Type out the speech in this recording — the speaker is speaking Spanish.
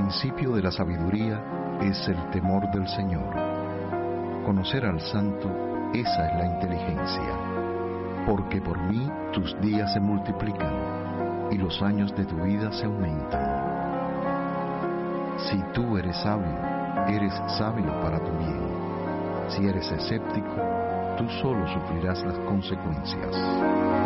principio de la sabiduría es el temor del Señor. Conocer al Santo, esa es la inteligencia. Porque por mí tus días se multiplican y los años de tu vida se aumentan. Si tú eres sabio para tu bien. Si eres escéptico, tú solo sufrirás las consecuencias.